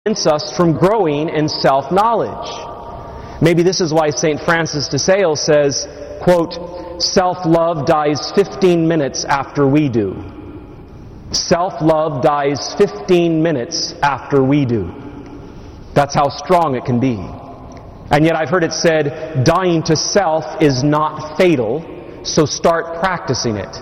prevents us from growing in self-knowledge. Maybe this is why St. Francis de Sales says, quote, "Self-love dies 15 minutes after we do." Self-love dies 15 minutes after we do. That's how strong it can be. And yet I've heard it said, dying to self is not fatal, so start practicing it.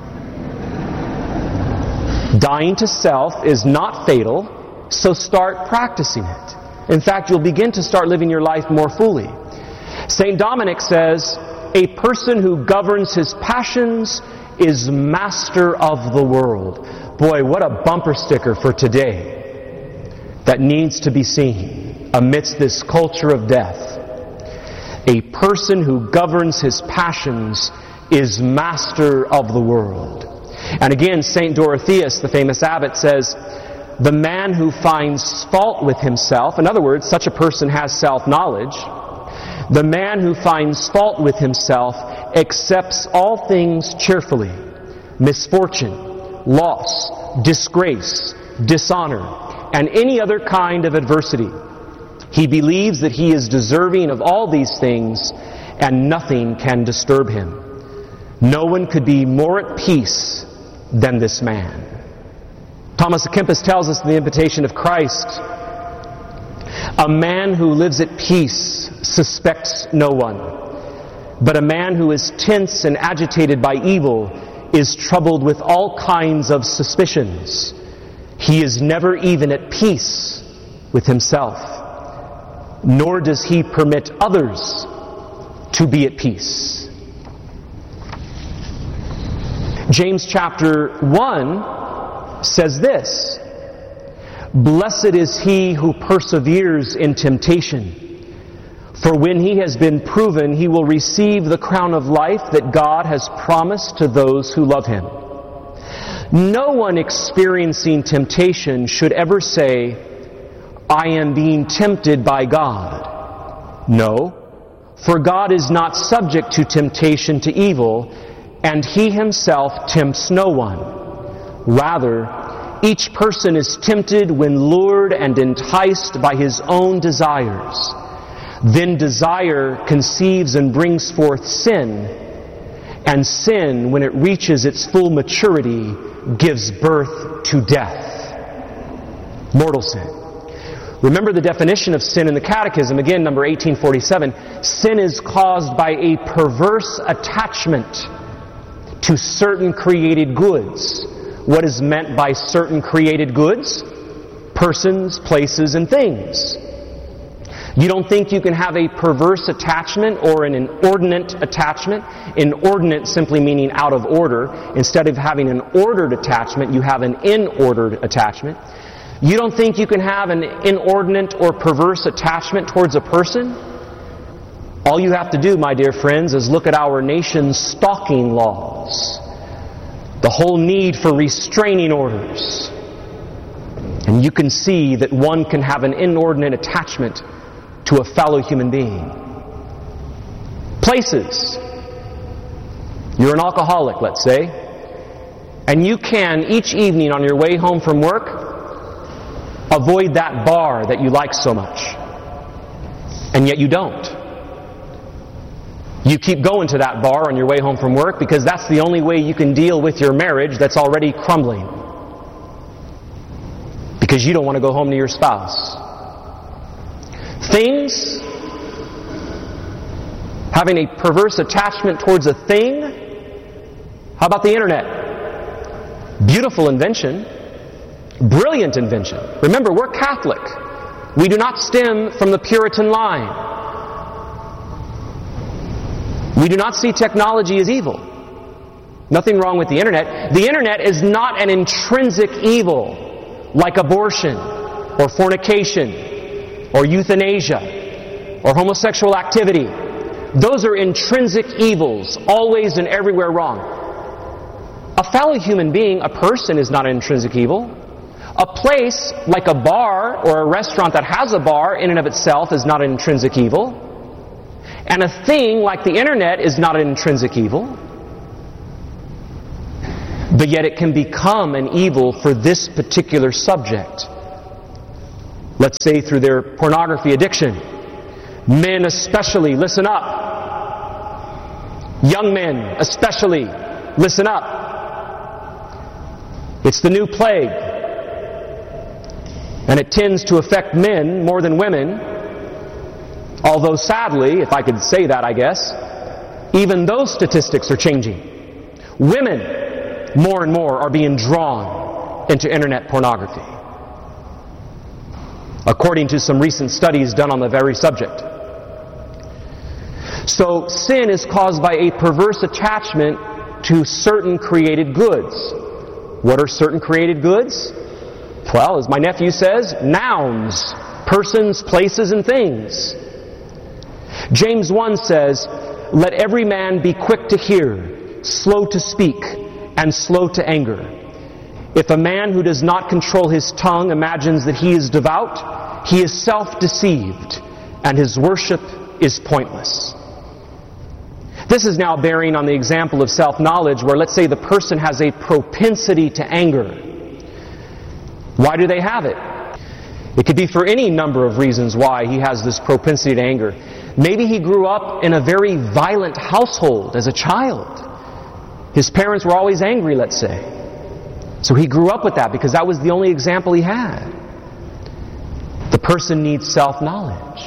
Dying to self is not fatal, so start practicing it. In fact, you'll begin to start living your life more fully. St. Dominic says, "A person who governs his passions is master of the world." Boy, what a bumper sticker for today that needs to be seen amidst this culture of death. A person who governs his passions is master of the world. And again, St. Dorotheus, the famous abbot, says, "The man who finds fault with himself," in other words, such a person has self-knowledge, "the man who finds fault with himself accepts all things cheerfully, misfortune, loss, disgrace, dishonor, and any other kind of adversity. He believes that he is deserving of all these things, and nothing can disturb him. No one could be more at peace than this man." Thomas à Kempis tells us in the Invitation of Christ, "A man who lives at peace suspects no one, but a man who is tense and agitated by evil is troubled with all kinds of suspicions. He is never even at peace with himself, nor does he permit others to be at peace." James chapter 1 says this, "Blessed is he who perseveres in temptation, for when he has been proven, he will receive the crown of life that God has promised to those who love him." No one experiencing temptation should ever say, "I am being tempted by God." No, for God is not subject to temptation to evil, and he himself tempts no one. Rather, each person is tempted when lured and enticed by his own desires. Then desire conceives and brings forth sin, and sin, when it reaches its full maturity, gives birth to death. Mortal sin. Remember the definition of sin in the Catechism, again, number 1847. Sin is caused by a perverse attachment to certain created goods. What is meant by certain created goods? Persons, places, and things. You don't think you can have a perverse attachment or an inordinate attachment? Inordinate simply meaning out of order. Instead of having an ordered attachment, you have an inordered attachment. You don't think you can have an inordinate or perverse attachment towards a person? All you have to do, my dear friends, is look at our nation's stalking laws. The whole need for restraining orders. And you can see that one can have an inordinate attachment to a fellow human being. Places. You're an alcoholic, let's say, and you can, each evening on your way home from work, avoid that bar that you like so much. And yet you don't. You keep going to that bar on your way home from work because that's the only way you can deal with your marriage that's already crumbling. Because you don't want to go home to your spouse. Things, having a perverse attachment towards a thing. How about the internet? Beautiful invention. Brilliant invention. Remember, we're Catholic. We do not stem from the Puritan line. We do not see technology as evil. Nothing wrong with the internet. The internet is not an intrinsic evil like abortion or fornication or euthanasia or homosexual activity. Those are intrinsic evils, always and everywhere wrong. A fellow human being, a person, is not an intrinsic evil. A place like a bar or a restaurant that has a bar in and of itself is not an intrinsic evil. And a thing like the internet is not an intrinsic evil. But yet it can become an evil for this particular subject. Let's say through their pornography addiction. Men especially, listen up. Young men especially, listen up. It's the new plague. And it tends to affect men more than women. Although sadly, if I could say that, I guess, even those statistics are changing. Women, more and more, are being drawn into internet pornography, according to some recent studies done on the very subject. So sin is caused by a perverse attachment to certain created goods. What are certain created goods? Well, as my nephew says, nouns, persons, places, and things. James 1 says, "Let every man be quick to hear, slow to speak, and slow to anger. If a man who does not control his tongue imagines that he is devout, he is self-deceived, and his worship is pointless." This is now bearing on the example of self-knowledge, where let's say the person has a propensity to anger. Why do they have it? It could be for any number of reasons why he has this propensity to anger. Maybe he grew up in a very violent household as a child. His parents were always angry, let's say. So he grew up with that because that was the only example he had. The person needs self-knowledge.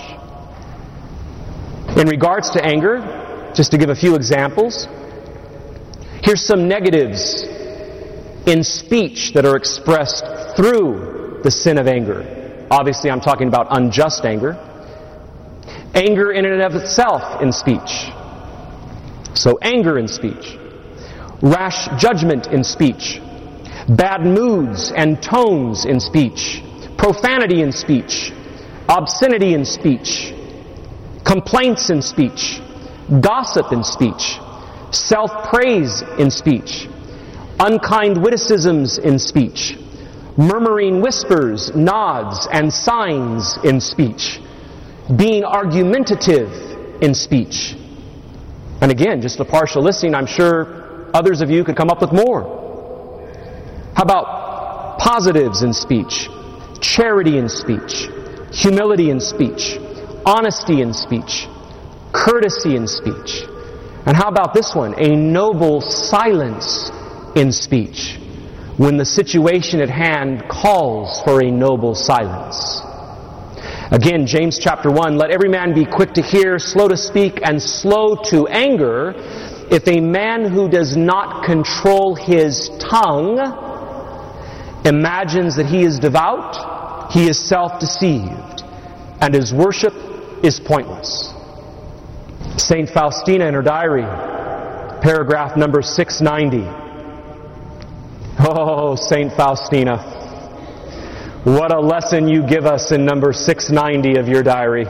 In regards to anger, just to give a few examples, here's some negatives in speech that are expressed through the sin of anger. Obviously, I'm talking about unjust anger. Anger in and of itself in speech. So anger in speech. Rash judgment in speech. Bad moods and tones in speech. Profanity in speech. Obscenity in speech. Complaints in speech. Gossip in speech. Self-praise in speech. Unkind witticisms in speech. Murmuring whispers, nods, and signs in speech. Being argumentative in speech. And again, just a partial listing, I'm sure others of you could come up with more. How about positives in speech? Charity in speech. Humility in speech. Honesty in speech. Courtesy in speech. And how about this one? A noble silence in speech, when the situation at hand calls for a noble silence. Again, James chapter 1, "Let every man be quick to hear, slow to speak, and slow to anger. If a man who does not control his tongue imagines that he is devout, he is self-deceived, and his worship is pointless." St. Faustina in her diary, paragraph number 690. Oh, St. Faustina, what a lesson you give us in number 690 of your diary.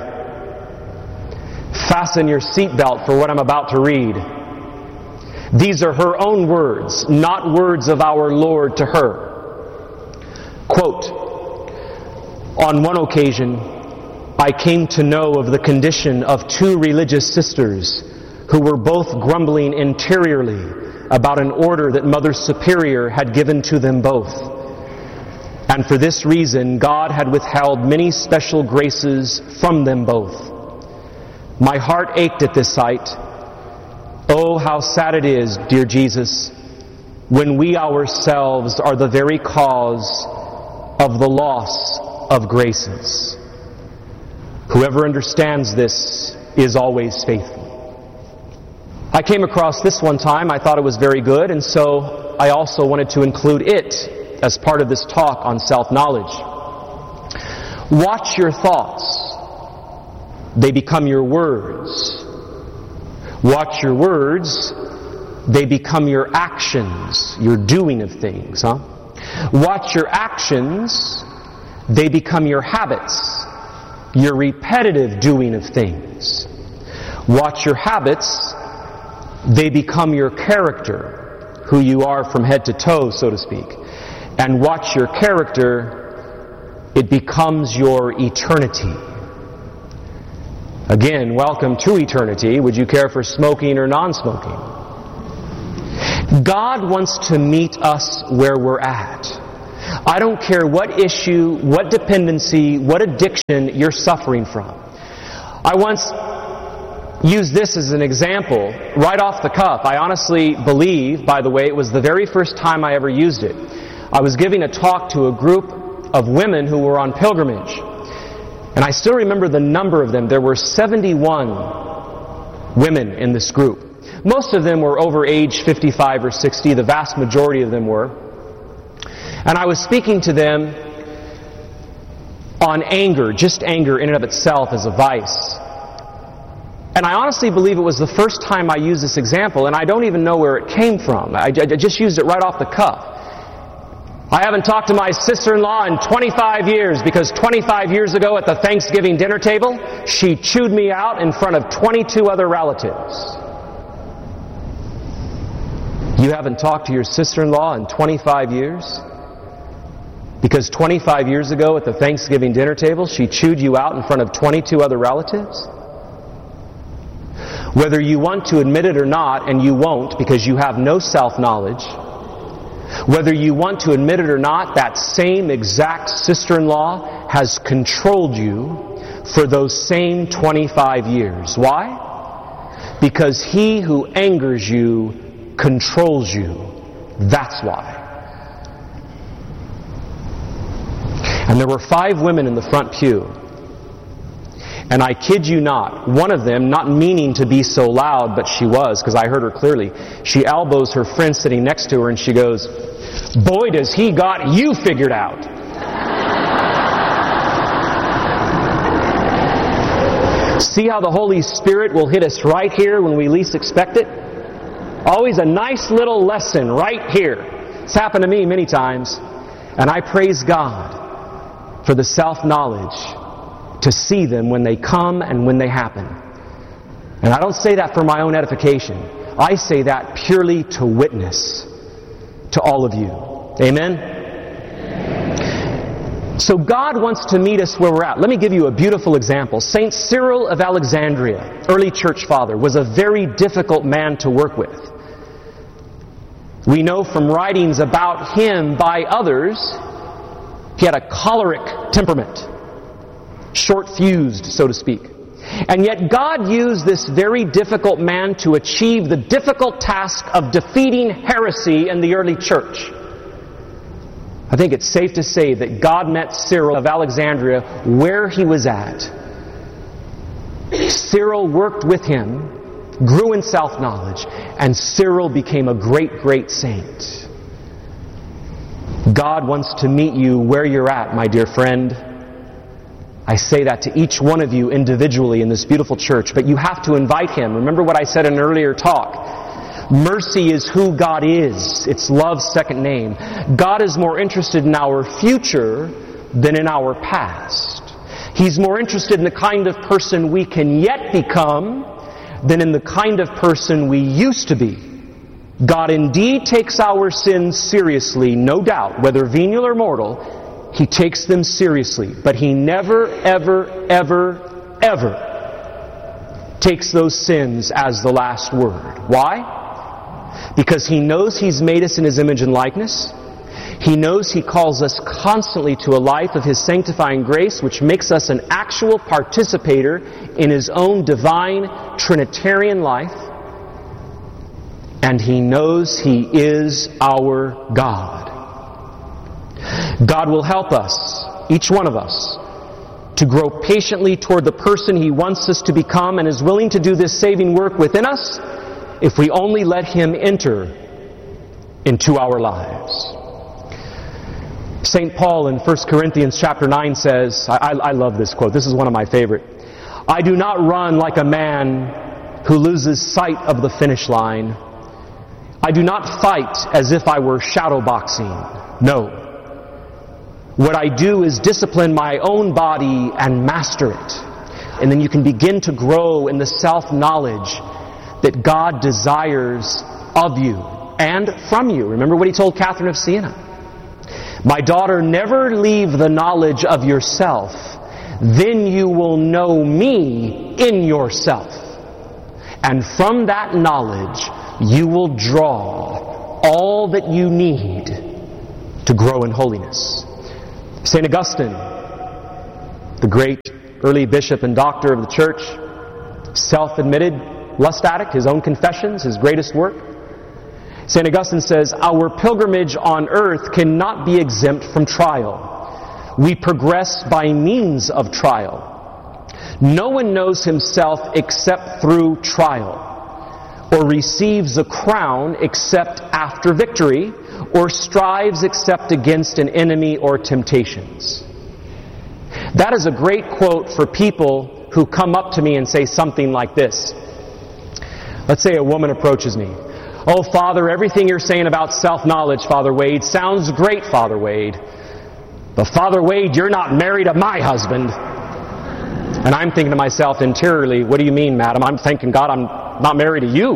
Fasten your seatbelt for what I'm about to read. These are her own words, not words of our Lord to her. Quote, "On one occasion, I came to know of the condition of two religious sisters who were both grumbling interiorly about an order that Mother Superior had given to them both. And for this reason, God had withheld many special graces from them both. My heart ached at this sight. Oh, how sad it is, dear Jesus, when we ourselves are the very cause of the loss of graces. Whoever understands this is always faithful." I came across this one time. I thought it was very good, and so I also wanted to include it as part of this talk on self-knowledge. Watch your thoughts. They become your words. Watch your words. They become your actions, your doing of things. Watch your actions. They become your habits, your repetitive doing of things. Watch your habits. They become your character, who you are from head to toe, so to speak. And watch your character, it becomes your eternity. Again, welcome to eternity. Would you care for smoking or non-smoking? God wants to meet us where we're at. I don't care what issue, what dependency, what addiction you're suffering from. I once used this as an example, right off the cuff. I honestly believe, by the way, it was the very first time I ever used it. I was giving a talk to a group of women who were on pilgrimage. And I still remember the number of them. There were 71 women in this group. Most of them were over age 55 or 60. The vast majority of them were. And I was speaking to them on anger, just anger in and of itself as a vice. And I honestly believe it was the first time I used this example, and I don't even know where it came from. I just used it right off the cuff. I haven't talked to my sister-in-law in 25 years because 25 years ago at the Thanksgiving dinner table, she chewed me out in front of 22 other relatives. You haven't talked to your sister-in-law in 25 years? Because 25 years ago at the Thanksgiving dinner table, she chewed you out in front of 22 other relatives? Whether you want to admit it or not, and you won't because you have no self-knowledge, whether you want to admit it or not, that same exact sister-in-law has controlled you for those same 25 years. Why? Because he who angers you controls you. That's why. And there were 5 women in the front pew. And I kid you not, one of them, not meaning to be so loud, but she was, because I heard her clearly, she elbows her friend sitting next to her and she goes, "Boy, does he got you figured out." See how the Holy Spirit will hit us right here when we least expect it? Always a nice little lesson right here. It's happened to me many times. And I praise God for the self-knowledge to see them when they come and when they happen. And I don't say that for my own edification. I say that purely to witness to all of you. Amen? So God wants to meet us where we're at. Let me give you a beautiful example. Saint Cyril of Alexandria, early church father, was a very difficult man to work with. We know from writings about him by others, he had a choleric temperament. Short-fused, so to speak. And yet God used this very difficult man to achieve the difficult task of defeating heresy in the early church. I think it's safe to say that God met Cyril of Alexandria where he was at. Cyril worked with him, grew in self-knowledge, and Cyril became a great, great saint. God wants to meet you where you're at, my dear friend. I say that to each one of you individually in this beautiful church, but you have to invite Him. Remember what I said in an earlier talk. Mercy is who God is. It's love's second name. God is more interested in our future than in our past. He's more interested in the kind of person we can yet become than in the kind of person we used to be. God indeed takes our sins seriously, no doubt, whether venial or mortal. He takes them seriously, but He never, ever, ever, ever takes those sins as the last word. Why? Because He knows He's made us in His image and likeness. He knows He calls us constantly to a life of His sanctifying grace, which makes us an actual participator in His own divine Trinitarian life. And He knows He is our God. God will help us, each one of us, to grow patiently toward the person He wants us to become and is willing to do this saving work within us if we only let Him enter into our lives. St. Paul in 1 Corinthians chapter 9 says, I love this quote, this is one of my favorite, "I do not run like a man who loses sight of the finish line. I do not fight as if I were shadow boxing. No. What I do is discipline my own body and master it." And then you can begin to grow in the self-knowledge that God desires of you and from you. Remember what He told Catherine of Siena. "My daughter, never leave the knowledge of yourself. Then you will know me in yourself. And from that knowledge, you will draw all that you need to grow in holiness. St. Augustine, the great early bishop and doctor of the church, self-admitted lust addict, his own Confessions, his greatest work. St. Augustine says, "Our pilgrimage on earth cannot be exempt from trial. We progress by means of trial. No one knows himself except through trial, or receives a crown except after victory, or strives except against an enemy or temptations." That is a great quote for people who come up to me and say something like this. Let's say a woman approaches me. "Oh, Father, everything you're saying about self-knowledge, Father Wade, sounds great, Father Wade. But Father Wade, you're not married to my husband." And I'm thinking to myself interiorly, "What do you mean, madam?" I'm thinking, "God, I'm not married to you."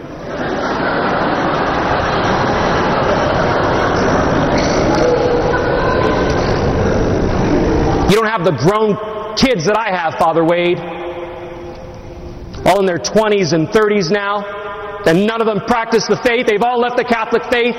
You don't have the grown kids that I have, Father Wade. All in their 20s and 30s now. And none of them practice the faith. They've all left the Catholic faith.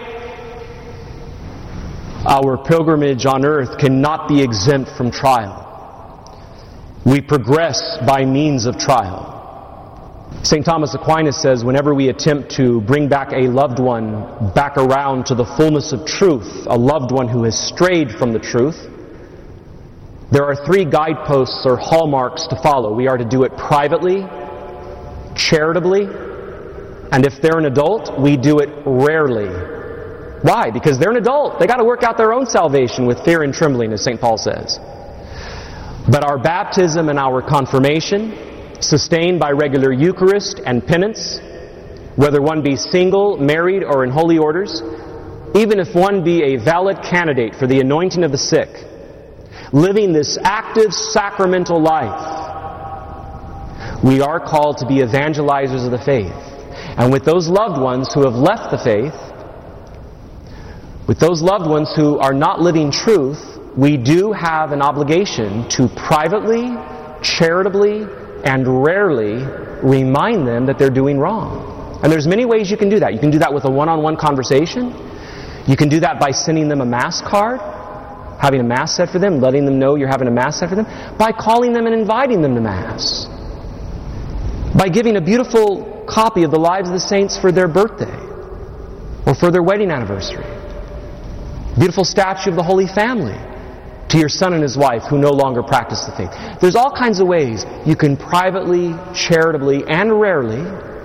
Our pilgrimage on earth cannot be exempt from trial. We progress by means of trial. St. Thomas Aquinas says, whenever we attempt to bring back a loved one back around to the fullness of truth, a loved one who has strayed from the truth, there are 3 guideposts or hallmarks to follow. We are to do it privately, charitably, and if they're an adult, we do it rarely. Why? Because they're an adult. They got to work out their own salvation with fear and trembling, as St. Paul says. But our baptism and our confirmation, sustained by regular Eucharist and penance, whether one be single, married, or in holy orders, even if one be a valid candidate for the anointing of the sick, living this active sacramental life, we are called to be evangelizers of the faith. And with those loved ones who have left the faith, with those loved ones who are not living truth, we do have an obligation to privately, charitably, and rarely remind them that they're doing wrong. And there's many ways you can do that. You can do that with a one-on-one conversation. You can do that by sending them a Mass card, having a Mass said for them, letting them know you're having a Mass said for them, by calling them and inviting them to Mass, by giving a beautiful copy of the Lives of the Saints for their birthday or for their wedding anniversary, beautiful statue of the Holy Family to your son and his wife who no longer practice the faith. There's all kinds of ways you can privately, charitably, and rarely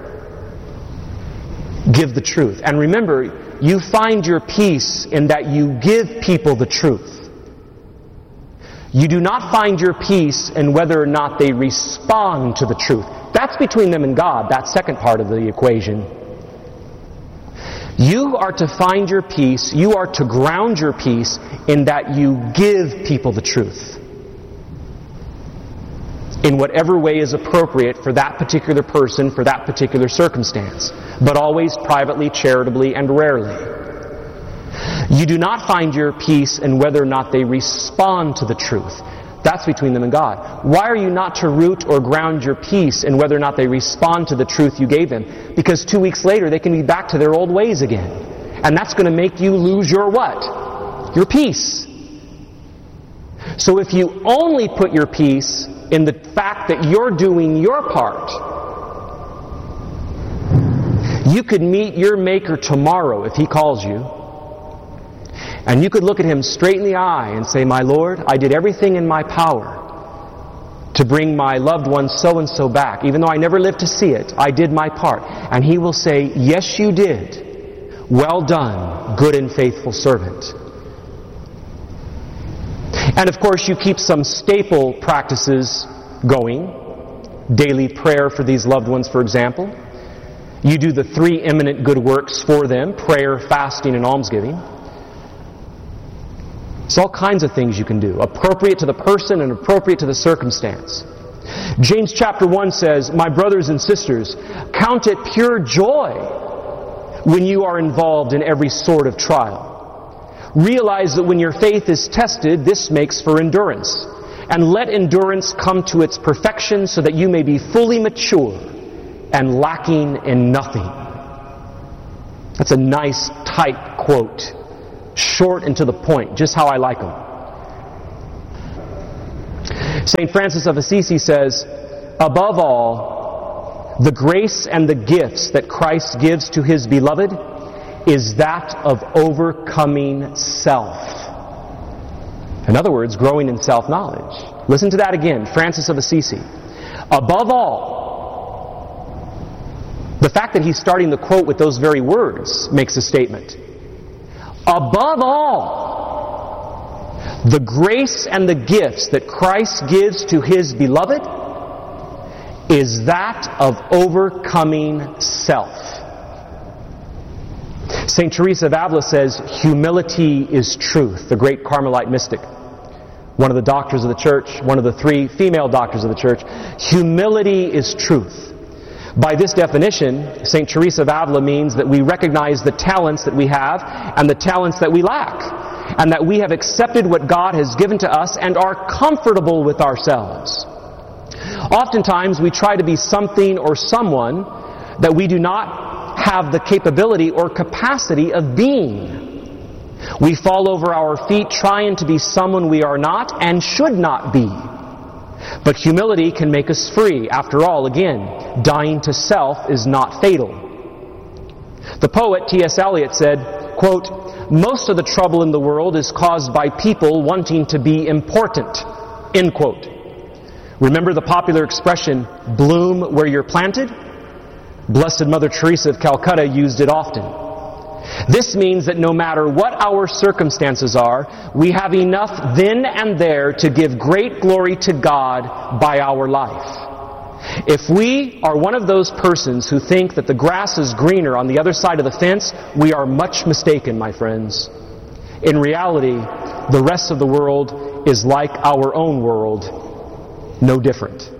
give the truth. And remember, you find your peace in that you give people the truth. You do not find your peace in whether or not they respond to the truth. That's between them and God, that second part of the equation. You are to find your peace, you are to ground your peace in that you give people the truth in whatever way is appropriate for that particular person, for that particular circumstance, but always privately, charitably, and rarely. You do not find your peace in whether or not they respond to the truth. That's between them and God. Why are you not to root or ground your peace in whether or not they respond to the truth you gave them? Because 2 weeks later they can be back to their old ways again. And that's going to make you lose your what? Your peace. So if you only put your peace in the fact that you're doing your part, you could meet your Maker tomorrow if He calls you, and you could look at Him straight in the eye and say, "My Lord, I did everything in my power to bring my loved one so-and-so back. Even though I never lived to see it, I did my part." And He will say, "Yes, you did. Well done, good and faithful servant." And of course, you keep some staple practices going. Daily prayer for these loved ones, for example. You do the 3 eminent good works for them: prayer, fasting, and almsgiving. It's all kinds of things you can do, appropriate to the person and appropriate to the circumstance. James chapter 1 says, "My brothers and sisters, count it pure joy when you are involved in every sort of trial. Realize that when your faith is tested, this makes for endurance. And let endurance come to its perfection so that you may be fully mature and lacking in nothing." That's a nice, tight quote short and to the point, just how I like them. St. Francis of Assisi says, above all, the grace and the gifts that Christ gives to His beloved is that of overcoming self. In other words, growing in self-knowledge. Listen to that again, Francis of Assisi. Above all, the fact that he's starting the quote with those very words makes a statement. Above all, the grace and the gifts that Christ gives to His beloved is that of overcoming self. St. Teresa of Avila says, humility is truth, the great Carmelite mystic. One of the doctors of the church, one of the 3 female doctors of the church. Humility is truth. By this definition, St. Teresa of Avila means that we recognize the talents that we have and the talents that we lack, and that we have accepted what God has given to us and are comfortable with ourselves. Oftentimes we try to be something or someone that we do not have the capability or capacity of being. We fall over our feet trying to be someone we are not and should not be. But humility can make us free. After all, again, dying to self is not fatal. The poet T.S. Eliot said, quote, most of the trouble in the world is caused by people wanting to be important, end quote. Remember the popular expression, bloom where you're planted? Blessed Mother Teresa of Calcutta used it often. This means that no matter what our circumstances are, we have enough then and there to give great glory to God by our life. If we are one of those persons who think that the grass is greener on the other side of the fence, we are much mistaken, my friends. In reality, the rest of the world is like our own world, no different.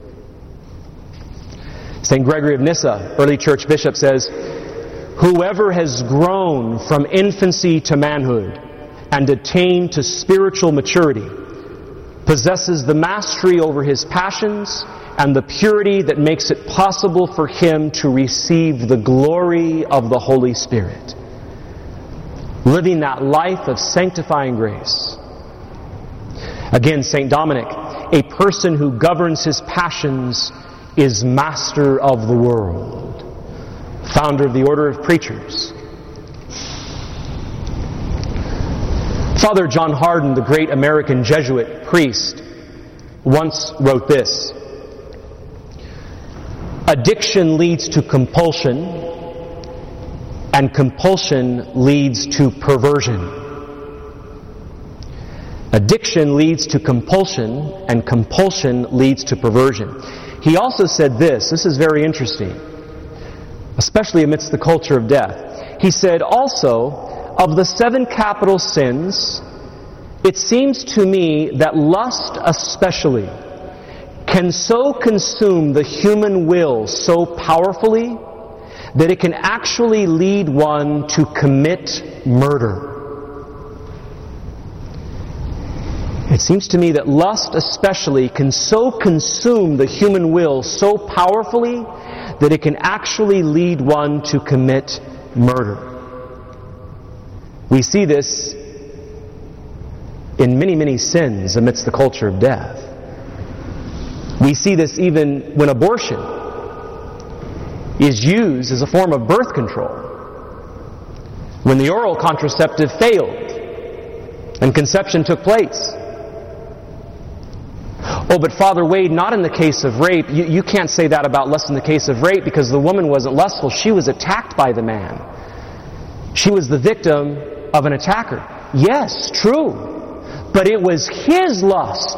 St. Gregory of Nyssa, early church bishop, says, whoever has grown from infancy to manhood and attained to spiritual maturity possesses the mastery over his passions and the purity that makes it possible for him to receive the glory of the Holy Spirit. Living that life of sanctifying grace. Again, St. Dominic, a person who governs his passions is master of the world. Founder of the Order of Preachers. Father John Hardin, the great American Jesuit priest, once wrote this: addiction leads to compulsion, and compulsion leads to perversion. Addiction leads to compulsion, and compulsion leads to perversion. He also said this is very interesting, especially amidst the culture of death. He said, also, of the 7 capital sins, it seems to me that lust especially can so consume the human will so powerfully that it can actually lead one to commit murder. It seems to me that lust especially can so consume the human will so powerfully that it can actually lead one to commit murder. We see this in many, many sins amidst the culture of death. We see this even when abortion is used as a form of birth control. When the oral contraceptive failed and conception took place. Oh, but Father Wade, not in the case of rape. You can't say that about lust in the case of rape because the woman wasn't lustful. She was attacked by the man. She was the victim of an attacker. Yes, true. But it was his lust.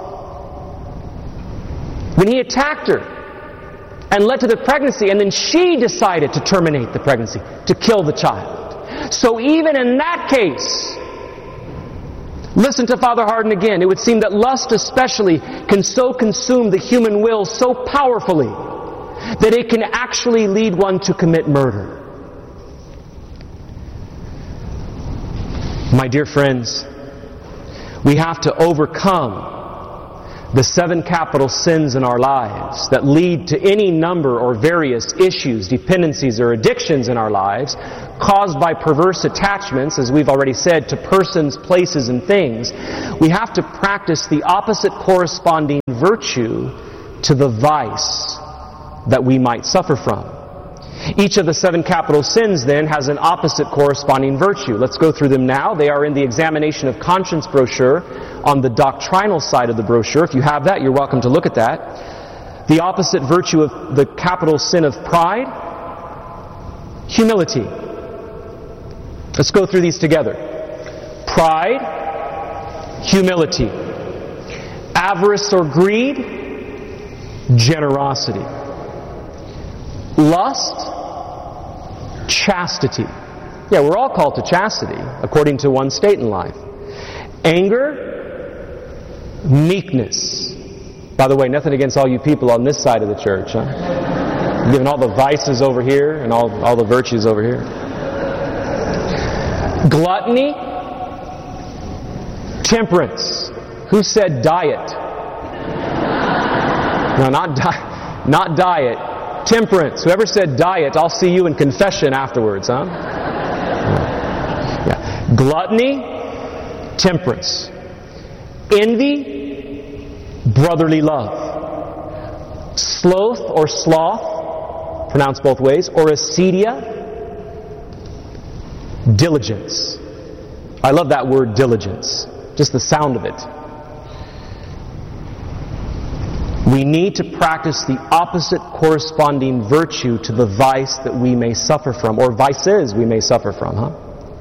When he attacked her and led to the pregnancy, and then she decided to terminate the pregnancy, to kill the child. So even in that case, listen to Father Hardin again. It would seem that lust especially can so consume the human will so powerfully that it can actually lead one to commit murder. My dear friends, we have to overcome the 7 capital sins in our lives that lead to any number or various issues, dependencies, or addictions in our lives, caused by perverse attachments, as we've already said, to persons, places, and things, we have to practice the opposite corresponding virtue to the vice that we might suffer from. Each of the 7 capital sins, then, has an opposite corresponding virtue. Let's go through them now. They are in the Examination of Conscience brochure on the doctrinal side of the brochure. If you have that, you're welcome to look at that. The opposite virtue of the capital sin of pride, humility. Let's go through these together. Pride, humility. Avarice or greed, generosity. Lust, chastity. Yeah, we're all called to chastity, according to one state in life. Anger, meekness. By the way, nothing against all you people on this side of the church, huh? Giving all the vices over here and all the virtues over here. Gluttony, temperance. Who said diet? No, not diet. Temperance. Whoever said diet, I'll see you in confession afterwards, huh? Yeah. Gluttony, temperance. Envy, brotherly love. Sloth or sloth, pronounced both ways, or acedia, diligence. I love that word, diligence. Just the sound of it. We need to practice the opposite corresponding virtue to the vice that we may suffer from, or vices we may suffer from, huh?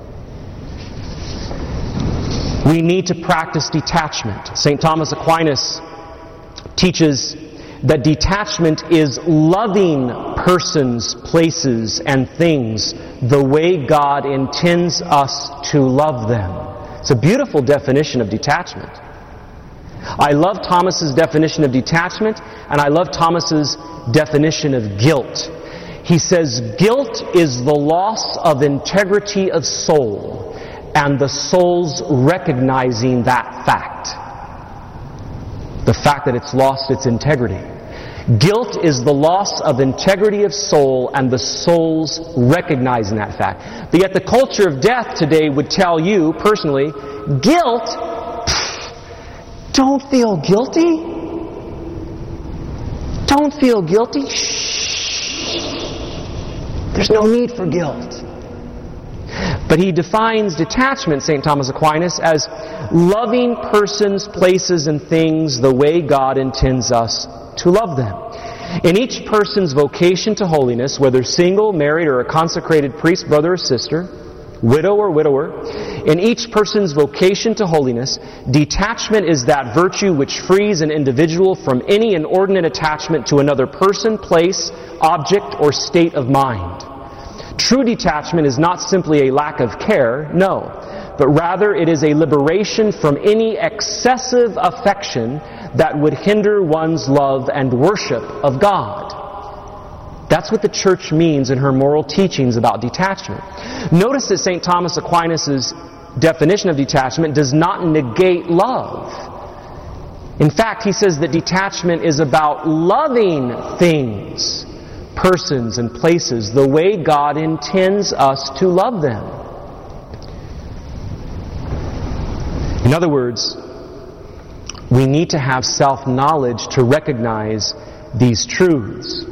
We need to practice detachment. St. Thomas Aquinas teaches that detachment is loving persons, places, and things the way God intends us to love them. It's a beautiful definition of detachment. I love Thomas's definition of detachment, and I love Thomas's definition of guilt. He says, guilt is the loss of integrity of soul, and the soul's recognizing that fact. The fact that it's lost its integrity. Guilt is the loss of integrity of soul, and the soul's recognizing that fact. But yet the culture of death today would tell you, personally, guilt, don't feel guilty. Don't feel guilty. Shh. There's no need for guilt. But he defines detachment, St. Thomas Aquinas, as loving persons, places, and things the way God intends us to love them. In each person's vocation to holiness, whether single, married, or a consecrated priest, brother, or sister, widow or widower, in each person's vocation to holiness, detachment is that virtue which frees an individual from any inordinate attachment to another person, place, object, or state of mind. True detachment is not simply a lack of care, no, but rather it is a liberation from any excessive affection that would hinder one's love and worship of God. That's what the church means in her moral teachings about detachment. Notice that St. Thomas Aquinas' definition of detachment does not negate love. In fact, he says that detachment is about loving things, persons, and places the way God intends us to love them. In other words, we need to have self-knowledge to recognize these truths.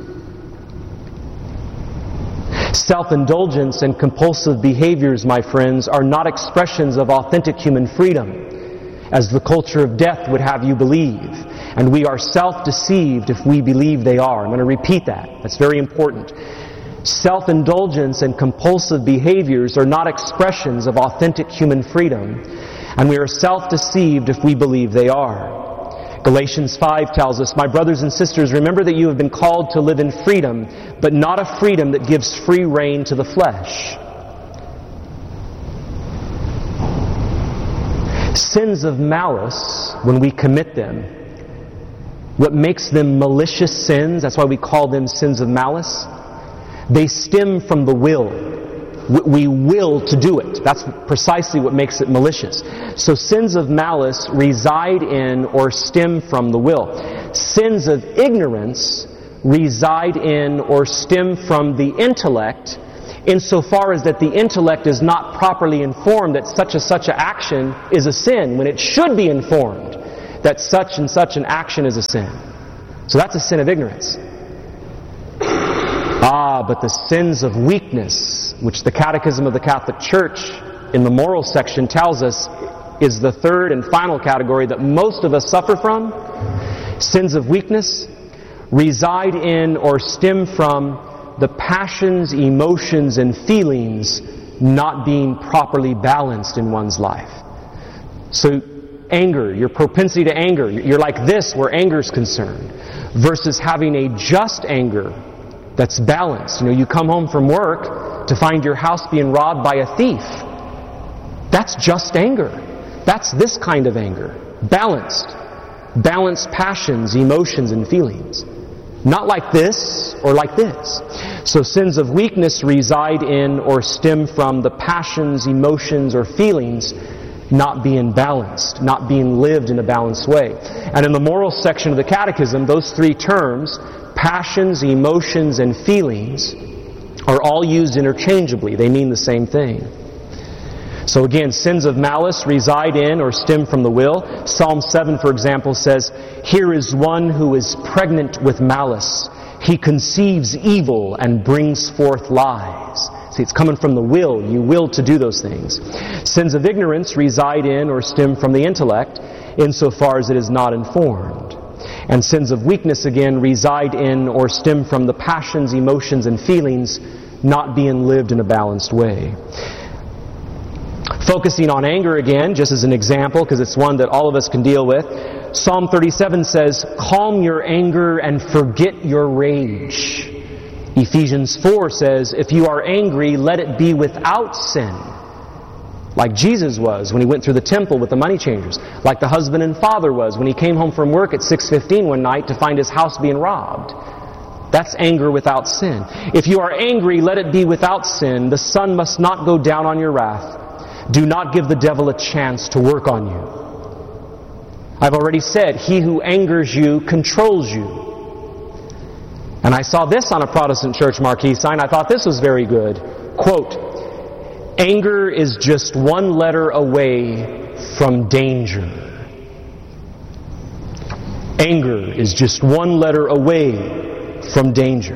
Self-indulgence and compulsive behaviors, my friends, are not expressions of authentic human freedom, as the culture of death would have you believe. And we are self-deceived if we believe they are. I'm going to repeat that. That's very important. Self-indulgence and compulsive behaviors are not expressions of authentic human freedom, and we are self-deceived if we believe they are. Galatians 5 tells us, my brothers and sisters, remember that you have been called to live in freedom, but not a freedom that gives free rein to the flesh. Sins of malice, when we commit them, what makes them malicious sins, that's why we call them sins of malice, they stem from the will. We will to do it. That's precisely what makes it malicious. So sins of malice reside in or stem from the will. Sins of ignorance reside in or stem from the intellect, insofar as that the intellect is not properly informed that such a action is a sin, when it should be informed that such and such an action is a sin. So that's a sin of ignorance. But the sins of weakness, which the Catechism of the Catholic Church in the moral section tells us is the third and final category that most of us suffer from, sins of weakness reside in or stem from the passions, emotions, and feelings not being properly balanced in one's life. So anger, your propensity to anger, you're like this where anger is concerned, versus having a just anger that's balanced. You come home from work to find your house being robbed by a thief. That's just anger. That's this kind of anger. Balanced. Balanced passions, emotions, and feelings. Not like this or like this. So sins of weakness reside in or stem from the passions, emotions, or feelings not being balanced, not being lived in a balanced way. And in the moral section of the Catechism, those three terms, passions, emotions, and feelings, are all used interchangeably. They mean the same thing. So again, sins of malice reside in or stem from the will. Psalm 7, for example, says, "Here is one who is pregnant with malice. He conceives evil and brings forth lies." See, it's coming from the will. You will to do those things. Sins of ignorance reside in or stem from the intellect, insofar as it is not informed. And sins of weakness, again, reside in or stem from the passions, emotions, and feelings not being lived in a balanced way. Focusing on anger again, just as an example, because it's one that all of us can deal with. Psalm 37 says, "Calm your anger and forget your rage." Ephesians 4 says, "If you are angry, let it be without sin." Like Jesus was when he went through the temple with the money changers. Like the husband and father was when he came home from work at 6:15 one night to find his house being robbed. That's anger without sin. If you are angry, let it be without sin. The sun must not go down on your wrath. Do not give the devil a chance to work on you. I've already said, he who angers you controls you. And I saw this on a Protestant church marquee sign. I thought this was very good. Quote, "Anger is just one letter away from danger." Anger is just one letter away from danger.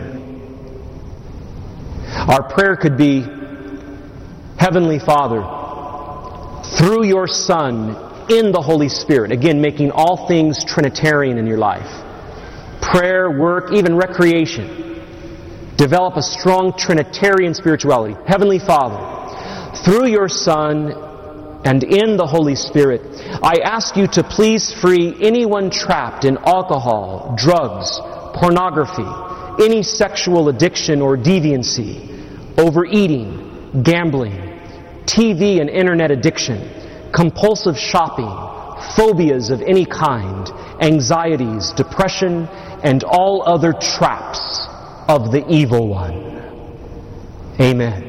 Our prayer could be, "Heavenly Father, through your Son, in the Holy Spirit," again, making all things Trinitarian in your life. Prayer, work, even recreation. Develop a strong Trinitarian spirituality. Heavenly Father, through your Son and in the Holy Spirit, I ask you to please free anyone trapped in alcohol, drugs, pornography, any sexual addiction or deviancy, overeating, gambling, TV and internet addiction, compulsive shopping, phobias of any kind, anxieties, depression, and all other traps of the evil one. Amen.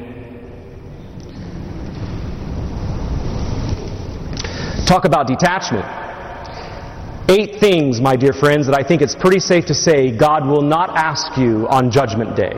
Talk about detachment. 8 things, my dear friends, that I think it's pretty safe to say God will not ask you on Judgment Day.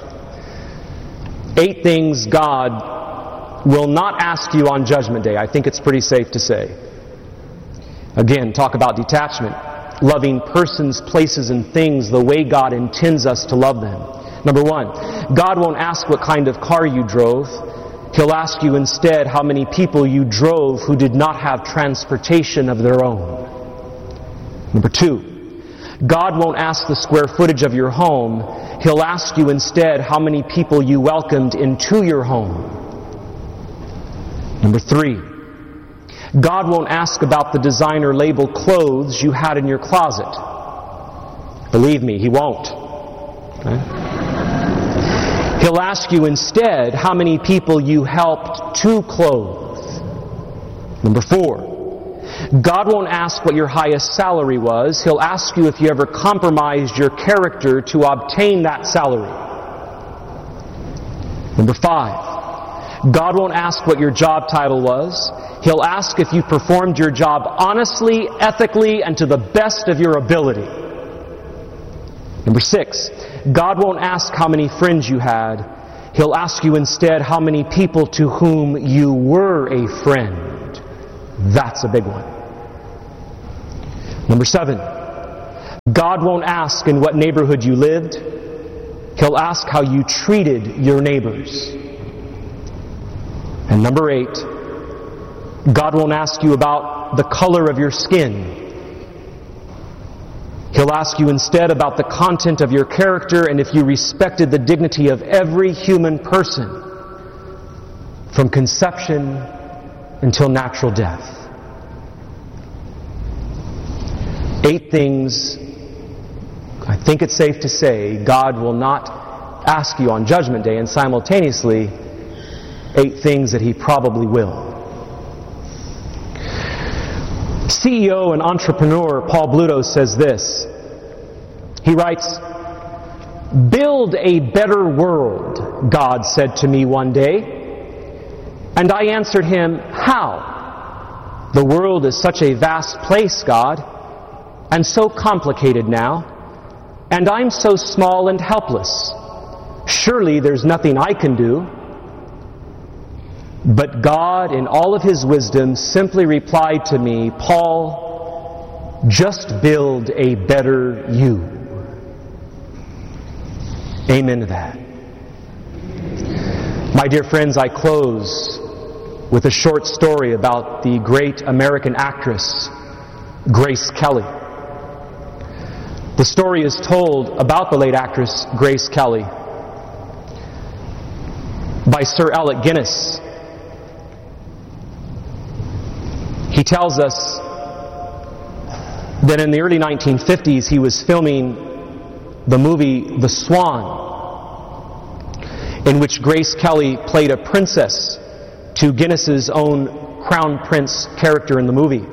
8 things God will not ask you on Judgment Day. I think it's pretty safe to say. Again, talk about detachment. Loving persons, places, and things the way God intends us to love them. Number 1, God won't ask what kind of car you drove. He'll ask you instead how many people you drove who did not have transportation of their own. Number 2, God won't ask the square footage of your home. He'll ask you instead how many people you welcomed into your home. Number 3, God won't ask about the designer label clothes you had in your closet. Believe me, He won't. Okay? He'll ask you instead how many people you helped to clothe. Number 4, God won't ask what your highest salary was. He'll ask you if you ever compromised your character to obtain that salary. Number 5, God won't ask what your job title was. He'll ask if you performed your job honestly, ethically, and to the best of your ability. Number 6, God won't ask how many friends you had. He'll ask you instead how many people to whom you were a friend. That's a big one. Number 7, God won't ask in what neighborhood you lived. He'll ask how you treated your neighbors. And number 8, God won't ask you about the color of your skin. He'll ask you instead about the content of your character and if you respected the dignity of every human person from conception until natural death. 8 things I think it's safe to say God will not ask you on Judgment Day, and simultaneously 8 things that He probably will. CEO and entrepreneur Paul Bluto says this. He writes, "Build a better world, God said to me one day. And I answered Him, how? The world is such a vast place, God, and so complicated now, and I'm so small and helpless. Surely there's nothing I can do." But God, in all of His wisdom, simply replied to me, "Paul, just build a better you." Amen to that. My dear friends, I close with a short story about the great American actress, Grace Kelly. The story is told about the late actress Grace Kelly by Sir Alec Guinness. He tells us that in the early 1950s he was filming the movie The Swan, in which Grace Kelly played a princess to Guinness's own Crown Prince character in the movie.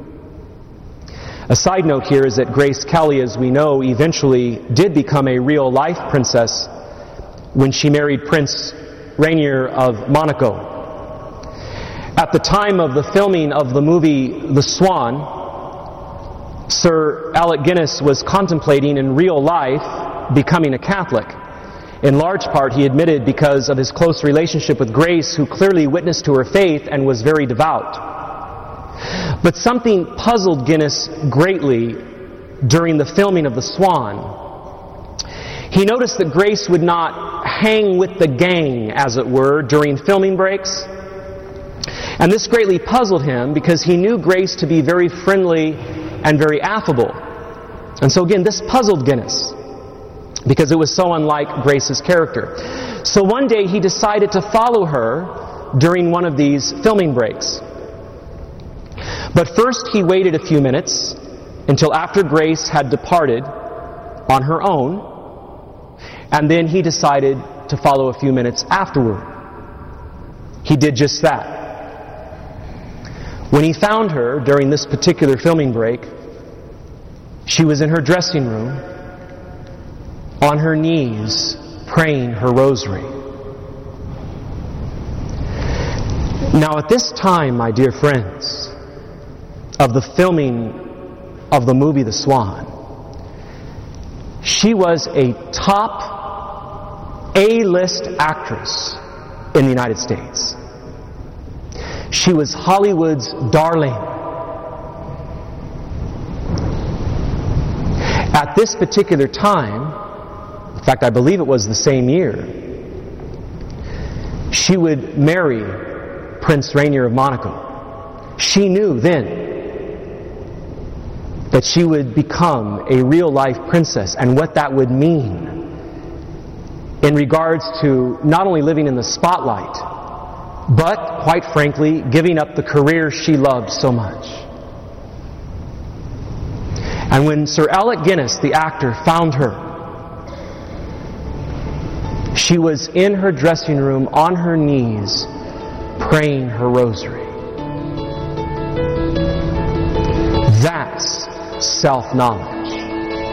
A side note here is that Grace Kelly, as we know, eventually did become a real-life princess when she married Prince Rainier of Monaco. At the time of the filming of the movie The Swan, Sir Alec Guinness was contemplating in real life becoming a Catholic. In large part, he admitted, because of his close relationship with Grace, who clearly witnessed to her faith and was very devout. But something puzzled Guinness greatly during the filming of The Swan. He noticed that Grace would not hang with the gang, as it were, during filming breaks. And this greatly puzzled him because he knew Grace to be very friendly and very affable. And so again, this puzzled Guinness because it was so unlike Grace's character. So one day he decided to follow her during one of these filming breaks. But first he waited a few minutes until after Grace had departed on her own, and then he decided to follow a few minutes afterward. He did just that. When he found her during this particular filming break, she was in her dressing room, on her knees, praying her rosary. Now at this time, my dear friends, of the filming of the movie The Swan, she was a top A-list actress in the United States. She was Hollywood's darling. At this particular time, in fact, I believe it was the same year, she would marry Prince Rainier of Monaco. She knew then that she would become a real-life princess and what that would mean in regards to not only living in the spotlight, but, quite frankly, giving up the career she loved so much. And when Sir Alec Guinness, the actor, found her, she was in her dressing room on her knees praying her rosary. That's self-knowledge.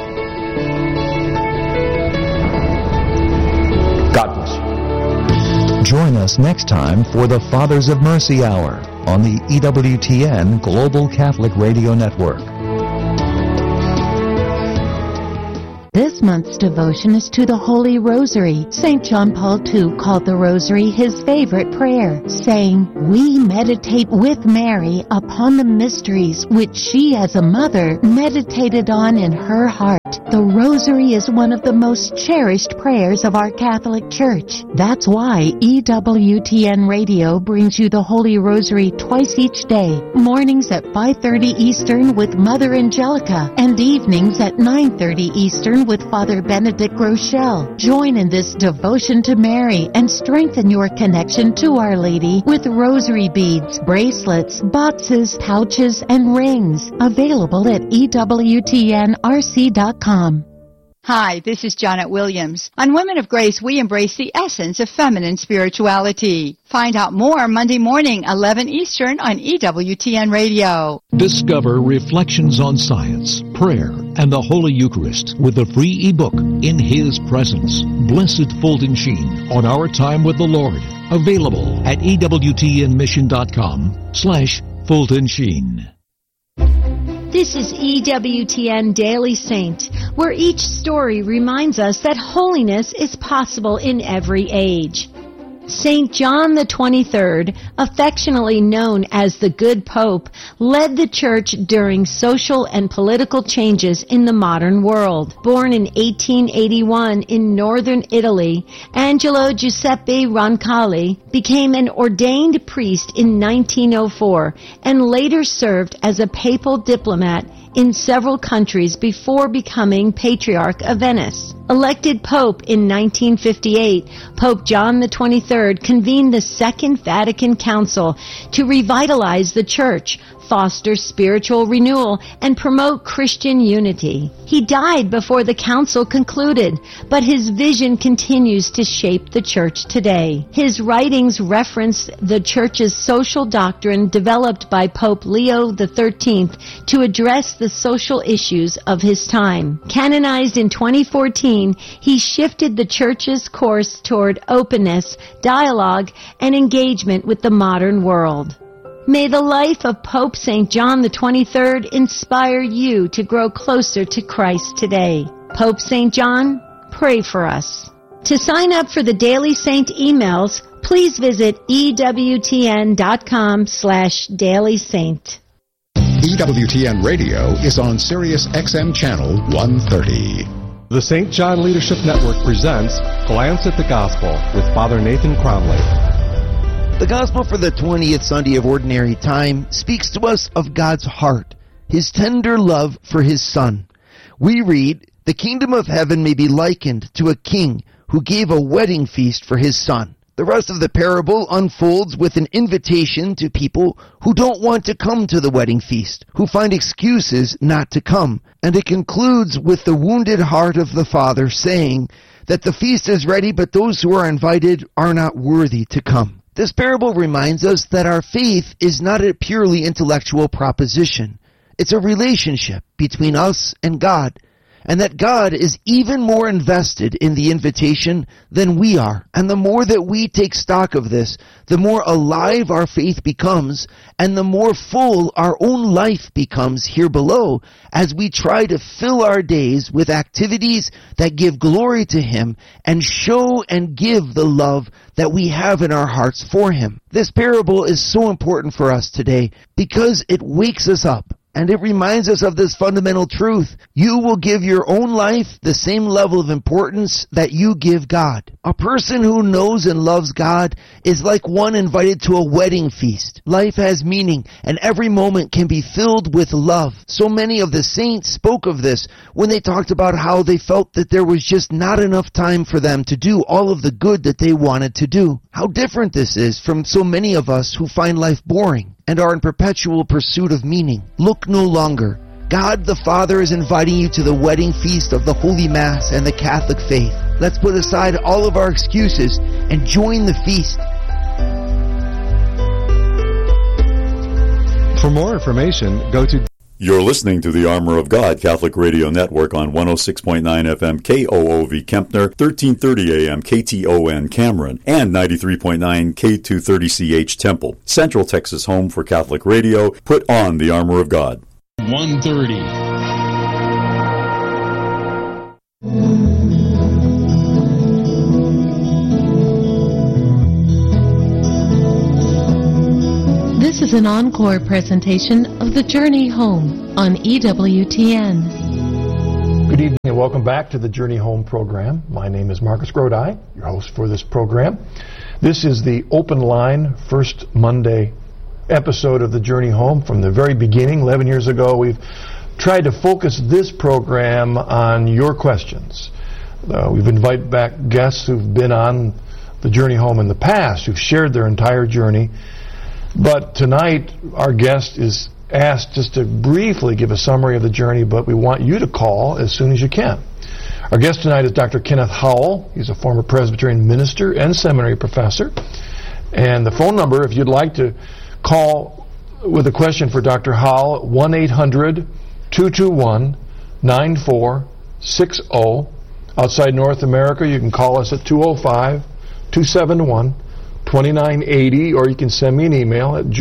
God bless you. Join us next time for the Fathers of Mercy Hour on the EWTN Global Catholic Radio Network. This month's devotion is to the Holy Rosary. St. John Paul II called the Rosary his favorite prayer, saying, "We meditate with Mary upon the mysteries which she as a mother meditated on in her heart." The Rosary is one of the most cherished prayers of our Catholic Church. That's why EWTN Radio brings you the Holy Rosary twice each day, mornings at 5:30 Eastern with Mother Angelica, and evenings at 9:30 Eastern with Father Benedict Rochelle. Join in this devotion to Mary and strengthen your connection to Our Lady with rosary beads, bracelets, boxes, pouches, and rings. Available at EWTNRC.com. Hi, this is Janet Williams. On Women of Grace, we embrace the essence of feminine spirituality. Find out more Monday morning, 11 Eastern on EWTN Radio. Discover Reflections on Science, Prayer, and the Holy Eucharist with the free ebook, In His Presence, Blessed Fulton Sheen, on Our Time with the Lord. Available at EWTNmission.com/Fulton Sheen. This is EWTN Daily Saint, where each story reminds us that holiness is possible in every age. St. John the 23rd, affectionately known as the Good Pope, led the Church during social and political changes in the modern world. Born in 1881 in northern Italy, Angelo Giuseppe Roncalli became an ordained priest in 1904 and later served as a papal diplomat in several countries before becoming Patriarch of Venice. Elected Pope in 1958, Pope John XXIII convened the Second Vatican Council to revitalize the Church, foster spiritual renewal, and promote Christian unity. He died before the council concluded, but his vision continues to shape the Church today. His writings reference the Church's social doctrine developed by Pope Leo XIII to address the social issues of his time. Canonized in 2014, he shifted the Church's course toward openness, dialogue, and engagement with the modern world. May the life of Pope St. John XXIII inspire you to grow closer to Christ today. Pope St. John, pray for us. To sign up for the Daily Saint emails, please visit EWTN.com/dailysaint. EWTN Radio is on Sirius XM Channel 130. The St. John Leadership Network presents Glance at the Gospel with Father Nathan Cromley. The Gospel for the 20th Sunday of Ordinary Time speaks to us of God's heart, His tender love for His Son. We read, "The kingdom of heaven may be likened to a king who gave a wedding feast for his son." The rest of the parable unfolds with an invitation to people who don't want to come to the wedding feast, who find excuses not to come. And it concludes with the wounded heart of the Father saying that the feast is ready, but those who are invited are not worthy to come. This parable reminds us that our faith is not a purely intellectual proposition. It's a relationship between us and God, and that God is even more invested in the invitation than we are. And the more that we take stock of this, the more alive our faith becomes, and the more full our own life becomes here below as we try to fill our days with activities that give glory to Him and show and give the love that we have in our hearts for Him. This parable is so important for us today because it wakes us up. And it reminds us of this fundamental truth. You will give your own life the same level of importance that you give God. A person who knows and loves God is like one invited to a wedding feast. Life has meaning, and every moment can be filled with love. So many of the saints spoke of this when they talked about how they felt that there was just not enough time for them to do all of the good that they wanted to do. How different this is from so many of us who find life boring and are in perpetual pursuit of meaning. Look no longer. God the Father is inviting you to the wedding feast of the Holy Mass and the Catholic faith. Let's put aside all of our excuses and join the feast. For more information, go to You're listening to the Armor of God Catholic Radio Network on 106.9 FM KOOV Kempner, 1330 AM KTON Cameron, and 93.9 K230CH Temple. Central Texas home for Catholic radio. Put on the Armor of God. 1:30. This is an encore presentation of The Journey Home on EWTN. Good evening and welcome back to the Journey Home program. My name is Marcus Grodi, your host for this program. This is the open line first Monday episode of the Journey Home. From the very beginning, 11 years ago, we've tried to focus this program on your questions. We've invited back guests who've been on the Journey Home in the past, who've shared their entire journey. But tonight, our guest is asked just to briefly give a summary of the journey, but we want you to call as soon as you can. Our guest tonight is Dr. Kenneth Howell. He's a former Presbyterian minister and seminary professor. And the phone number, if you'd like to call with a question for Dr. Howell, 1-800-221-9460. Outside North America, you can call us at 205-271-2980, or you can send me an email at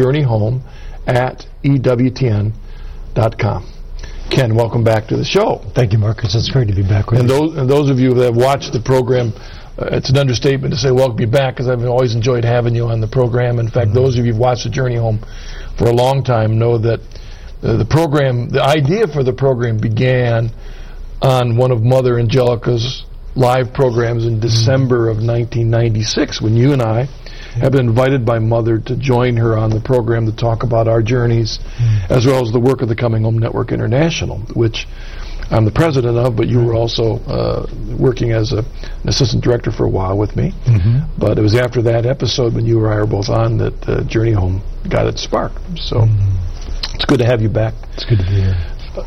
journeyhome@ewtn.com. Ken, welcome back to the show. Thank you, Marcus. It's great to be back with you. And those of you that have watched the program, it's an understatement to say welcome you back, because I've always enjoyed having you on the program. In fact, those of you who've watched the Journey Home for a long time know that the idea for the program began on one of Mother Angelica's live programs in December of 1996, when you and I have been invited by Mother to join her on the program to talk about our journeys, as well as the work of the Coming Home Network International, which I'm the president of, but you were also working as an assistant director for a while with me. But it was after that episode, when you and I were both on, that Journey Home got its spark. So it's good to have you back. It's good to be here.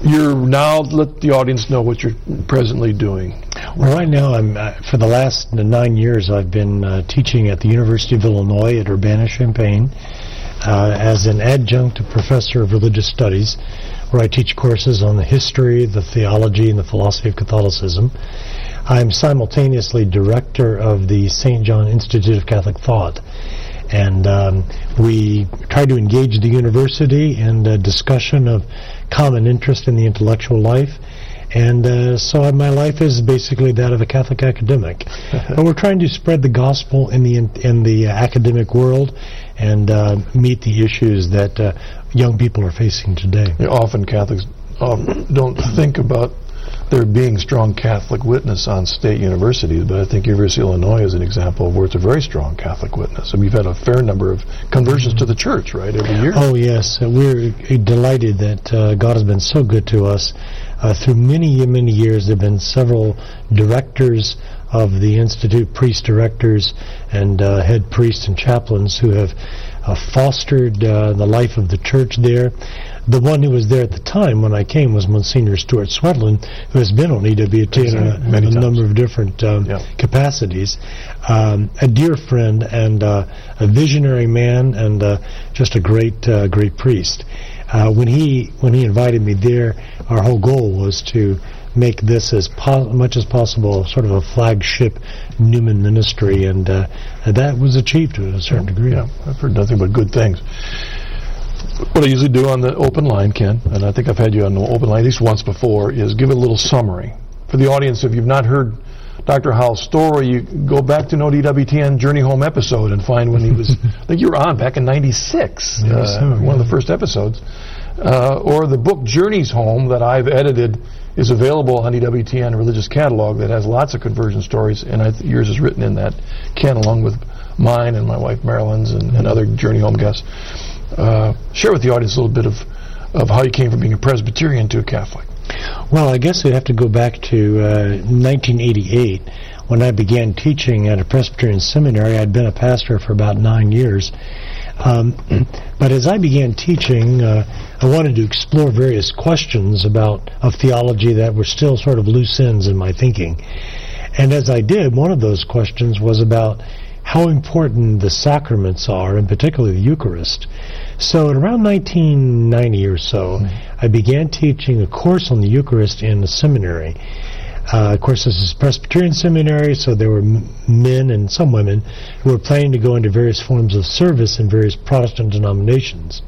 Let the audience know what you're presently doing. Well, right now, for the last 9 years, I've been teaching at the University of Illinois at Urbana-Champaign as an adjunct professor of religious studies, where I teach courses on the history, the theology, and the philosophy of Catholicism. I'm simultaneously director of the St. John Institute of Catholic Thought. And we try to engage the university in a discussion of common interest in the intellectual life. And so my life is basically that of a Catholic academic. But we're trying to spread the gospel in the academic world and meet the issues that young people are facing today. Often Catholics don't think about there being strong Catholic witness on state universities, but I think University of Illinois is an example of where it's a very strong Catholic witness. I mean, you've had a fair number of conversions to the church, right, every year? Oh, yes. We're delighted that God has been so good to us. Through many, many years, there have been several directors of the Institute, priest directors and head priests and chaplains who have fostered the life of the church there. The one who was there at the time when I came was Monsignor Stuart Swedlin, who has been on EWT in a number of different capacities. A dear friend and a visionary man, and just a great priest. When he invited me there, our whole goal was to make this as much as possible sort of a flagship Newman ministry, and that was achieved to a certain degree. Yeah, I've heard nothing but good things. What I usually do on the open line, Ken, and I think I've had you on the open line at least once before, is give a little summary. For the audience, if you've not heard Dr. Howell's story, you go back to an EWTN Journey Home episode and find when he was, I think you were on back in 96, one of the first episodes. Or the book Journeys Home that I've edited is available on EWTN Religious Catalog that has lots of conversion stories, and yours is written in that, Ken, along with mine and my wife Marilyn's and other Journey Home guests. Share with the audience a little bit of how you came from being a Presbyterian to a Catholic. Well, I guess we'd have to go back to 1988 when I began teaching at a Presbyterian seminary. I'd been a pastor for about 9 years. But as I began teaching, I wanted to explore various questions of theology that were still sort of loose ends in my thinking. And as I did, one of those questions was about how important the sacraments are, and particularly the Eucharist. So at around 1990 or so, I began teaching a course on the Eucharist in the seminary. Of course, this is Presbyterian seminary, so there were men and some women who were planning to go into various forms of service in various Protestant denominations.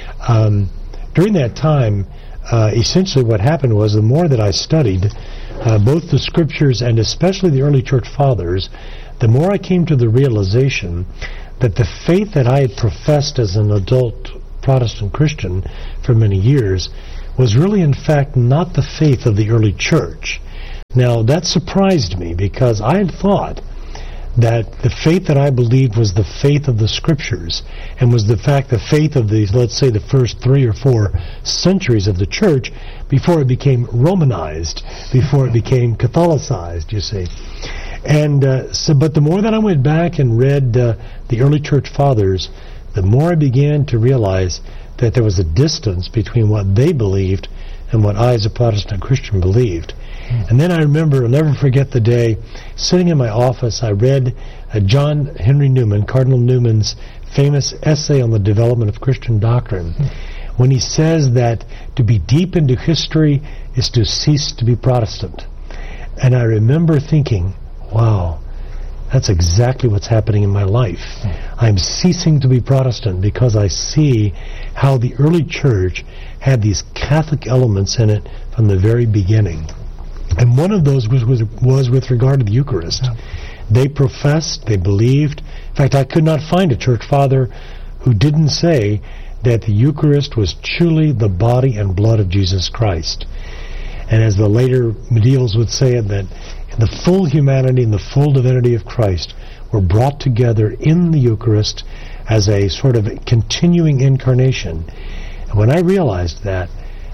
During that time, essentially what happened was the more that I studied both the Scriptures and especially the early Church Fathers, the more I came to the realization that the faith that I had professed as an adult Protestant Christian for many years was really in fact not the faith of the early Church. Now that surprised me because I had thought that the faith that I believed was the faith of the Scriptures and was the faith of the, let's say, the first 3 or 4 centuries of the Church before it became Romanized, before it became Catholicized, you see. And but the more that I went back and read the early Church Fathers, the more I began to realize that there was a distance between what they believed and what I as a Protestant Christian believed. And then I remember, I'll never forget the day, sitting in my office, I read John Henry Newman, Cardinal Newman's famous essay on the development of Christian doctrine, when he says that to be deep into history is to cease to be Protestant. And I remember thinking, wow, that's exactly what's happening in my life. I'm ceasing to be Protestant because I see how the early church had these Catholic elements in it from the very beginning. And one of those was with regard to the Eucharist. They professed, they believed. In fact, I could not find a church father who didn't say that the Eucharist was truly the body and blood of Jesus Christ. And as the later medievals would say it, that the full humanity and the full divinity of Christ were brought together in the Eucharist as a sort of continuing incarnation. And when I realized that,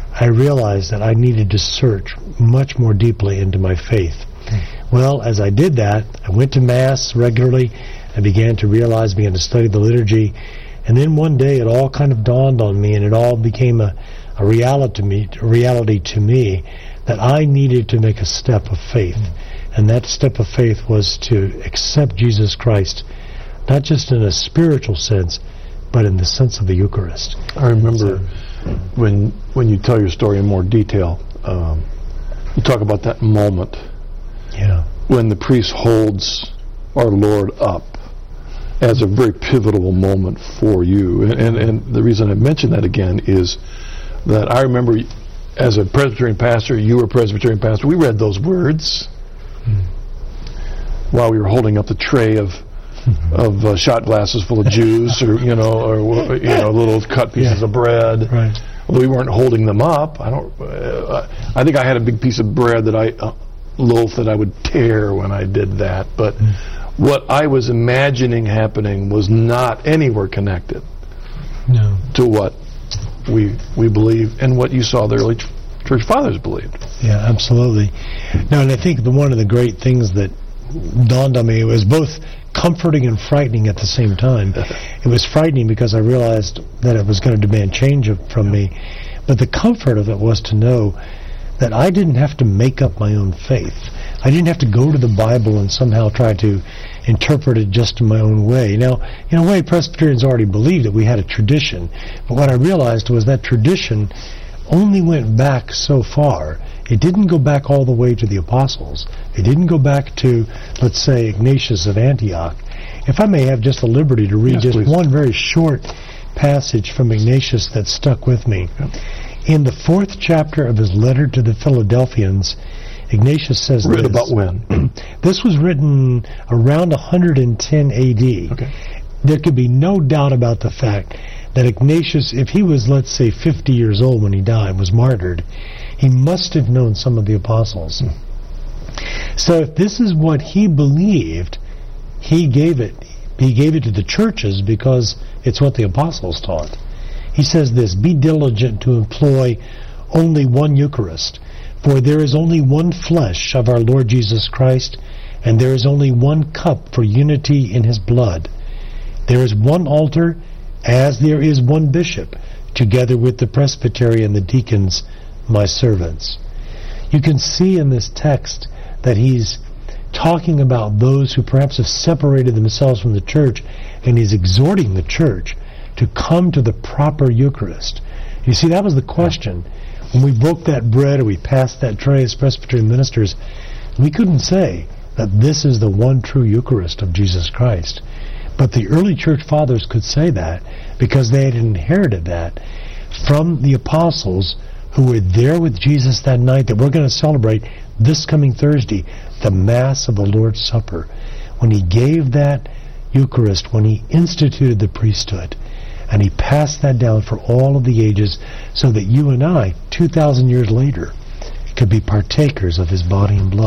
I needed to search much more deeply into my faith. Well, as I did that, I went to Mass regularly. I began to study the liturgy. And then one day it all kind of dawned on me, and it all became a reality to me that I needed to make a step of faith. And that step of faith was to accept Jesus Christ, not just in a spiritual sense, but in the sense of the Eucharist. I remember when you tell your story in more detail, you talk about that moment when the priest holds our Lord up as a very pivotal moment for you. And the reason I mention that again is that I remember as a Presbyterian pastor, you were a Presbyterian pastor, we read those words while we were holding up the tray of shot glasses full of juice, or little cut pieces of bread. Right. Although we weren't holding them up, I think I had a big piece of bread loaf that I would tear when I did that. But what I was imagining happening was not anywhere connected to what we believe and what you saw the early church fathers believed. Yeah, absolutely. No, and I think one of the great things that dawned on me, it was both comforting and frightening at the same time. It was frightening because I realized that it was going to demand change from me, but the comfort of it was to know that I didn't have to make up my own faith. I didn't have to go to the Bible and somehow try to interpret it just in my own way. Now, in a way, Presbyterians already believed that we had a tradition, but what I realized was that tradition only went back so far. It didn't go back all the way to the apostles. It didn't go back to, let's say, Ignatius of Antioch. If I may have just the liberty to read one very short passage from Ignatius that stuck with me. In the 4th chapter of his letter to the Philadelphians, Ignatius says this. About when? This was written around 110 A.D. Okay. There could be no doubt about the fact that Ignatius, if he was, let's say, 50 years old when he died, was martyred, he must have known some of the apostles. So if this is what he believed, he gave it to the churches because it's what the apostles taught. He says this: be diligent to employ only one Eucharist, for there is only one flesh of our Lord Jesus Christ, and there is only one cup for unity in his blood. There is one altar, as there is one bishop, together with the presbytery and the deacons, my servants. You can see in this text that he's talking about those who perhaps have separated themselves from the church, and he's exhorting the church to come to the proper Eucharist. You see, that was the question. When we broke that bread or we passed that tray as Presbyterian ministers, we couldn't say that this is the one true Eucharist of Jesus Christ. But the early church fathers could say that because they had inherited that from the apostles who were there with Jesus that night that we're going to celebrate this coming Thursday, the Mass of the Lord's Supper. When he gave that Eucharist, when he instituted the priesthood, and he passed that down for all of the ages so that you and I, 2,000 years later, could be partakers of his body and blood.